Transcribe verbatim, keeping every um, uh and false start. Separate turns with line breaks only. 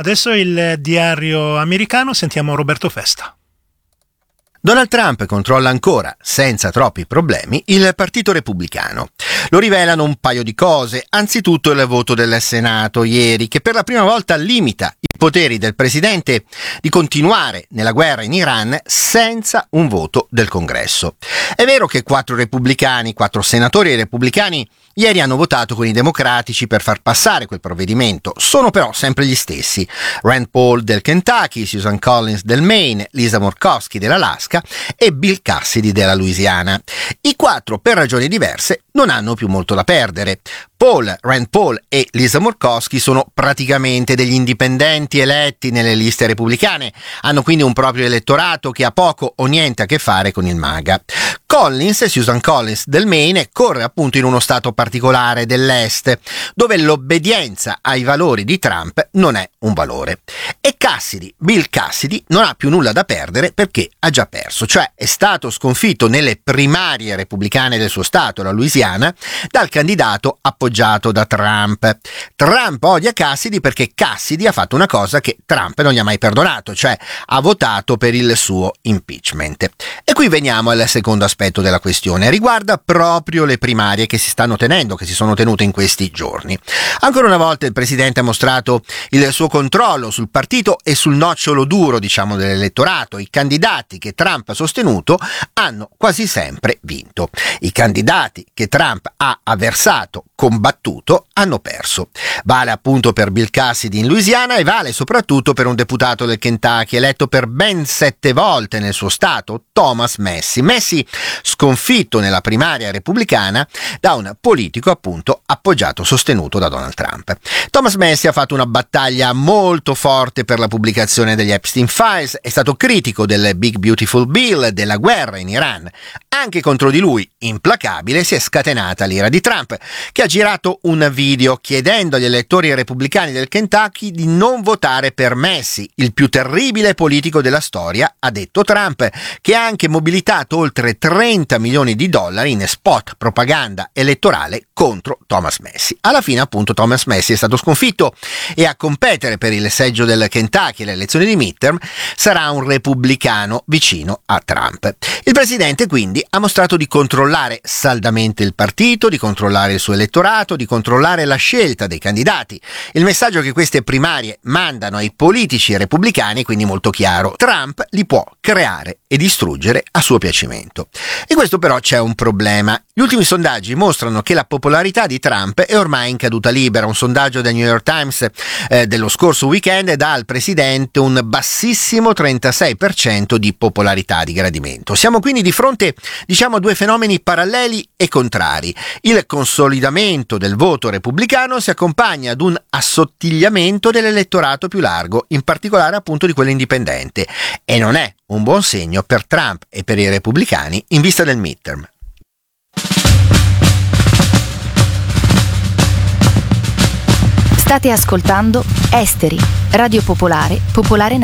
Adesso il diario americano, sentiamo Roberto Festa.
Donald Trump controlla ancora, senza troppi problemi, il Partito Repubblicano. Lo rivelano un paio di cose. Anzitutto il voto del Senato ieri, che per la prima volta limita i poteri del presidente di continuare nella guerra in Iran senza un voto del Congresso. È vero che quattro repubblicani, quattro senatori repubblicani, ieri hanno votato con i democratici per far passare quel provvedimento. Sono però sempre gli stessi: Rand Paul del Kentucky, Susan Collins del Maine, Lisa Murkowski dell'Alaska e Bill Cassidy della Louisiana. I quattro, per ragioni diverse, non hanno più molto da perdere. Paul, Rand Paul e Lisa Murkowski sono praticamente degli indipendenti eletti nelle liste repubblicane, hanno quindi un proprio elettorato che ha poco o niente a che fare con il MAGA. Collins, Susan Collins del Maine, corre appunto in uno stato particolare dell'Est, dove l'obbedienza ai valori di Trump non è un valore. E Cassidy, Bill Cassidy, non ha più nulla da perdere perché ha già perso, cioè è stato sconfitto nelle primarie repubblicane del suo stato, la Louisiana, dal candidato appoggiato da Trump. Trump odia Cassidy perché Cassidy ha fatto una cosa che Trump non gli ha mai perdonato, cioè ha votato per il suo impeachment. E qui veniamo al secondo aspetto della questione. Riguarda proprio le primarie che si stanno tenendo, che si sono tenute in questi giorni. Ancora una volta il presidente ha mostrato il suo controllo sul partito e sul nocciolo duro, diciamo, dell'elettorato. I candidati che Trump ha sostenuto hanno quasi sempre vinto. I candidati che Trump ha avversato, combattuto, hanno perso. Vale appunto per Bill Cassidy in Louisiana e vale soprattutto per un deputato del Kentucky eletto per ben sette volte nel suo stato, Thomas Massie. Massie sconfitto nella primaria repubblicana da un politico appunto appoggiato, sostenuto da Donald Trump. Thomas Massie ha fatto una battaglia molto forte per la pubblicazione degli Epstein Files, è stato critico del Big Beautiful Bill, della guerra in Iran. Anche contro di lui, implacabile, si è scatenata l'ira di Trump, che ha girato un video chiedendo agli elettori repubblicani del Kentucky di non votare per Massie, il più terribile politico della storia, ha detto Trump, che ha anche mobilitato oltre trenta milioni di dollari in spot propaganda elettorale contro Thomas Massie. Alla fine appunto Thomas Massie è stato sconfitto e a competere per il seggio del Kentucky alle elezioni di midterm sarà un repubblicano vicino a Trump. Il presidente quindi ha mostrato di controllare saldamente il partito, di controllare il suo elettorato, di controllare la scelta dei candidati. Il messaggio che queste primarie mandano ai politici repubblicani è quindi molto chiaro: Trump li può creare e distruggere a suo piacimento. E questo però c'è un problema. Gli ultimi sondaggi mostrano che la popolarità di Trump è ormai in caduta libera. Un sondaggio del New York Times eh, dello scorso weekend dà al presidente un bassissimo trentasei per cento di popolarità, di gradimento. Siamo quindi di fronte, diciamo, a due fenomeni paralleli e contrari. Il consolidamento del voto repubblicano si accompagna ad un assottigliamento dell'elettorato più largo, in particolare appunto di quello indipendente, e non è un buon segno per Trump e per i repubblicani in vista del midterm.
State ascoltando Esteri, Radio Popolare, Popolare